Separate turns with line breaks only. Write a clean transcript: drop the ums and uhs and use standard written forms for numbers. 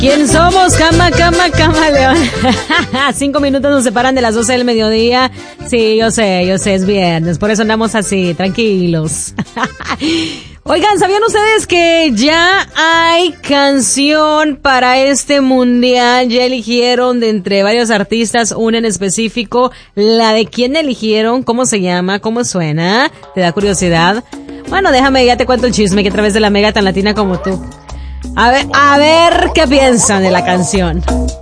¿Quién somos? Camaleón. 5 minutos nos separan de las 12 del mediodía. Sí, yo sé, es viernes, por eso andamos así, tranquilos. Oigan, ¿sabían ustedes que ya hay canción para este mundial? Ya eligieron de entre varios artistas una en específico. ¿La de quién eligieron? ¿Cómo se llama? ¿Cómo suena? ¿Te da curiosidad? Bueno, déjame, ya te cuento el chisme que a través de la Mega tan latina como tú. A ver qué piensan de la canción.